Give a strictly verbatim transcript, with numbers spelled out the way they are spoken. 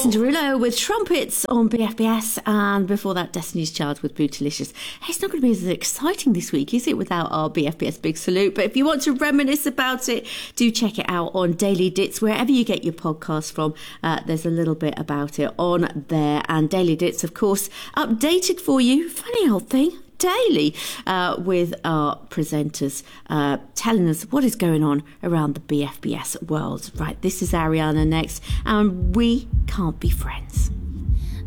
Jason Derulo with Trumpets on B F B S, and before that, Destiny's Child with Bootylicious. Hey, it's not going to be as exciting this week, is it, without our B F B S Big Salute? But if you want to reminisce about it, do check it out on Daily Dits, wherever you get your podcast from. Uh, there's a little bit about it on there. And Daily Dits, of course, updated for you. Funny old thing. Daily uh, with our presenters uh, telling us what is going on around the B F B S world. Right, this is Ariana next, and we can't be friends.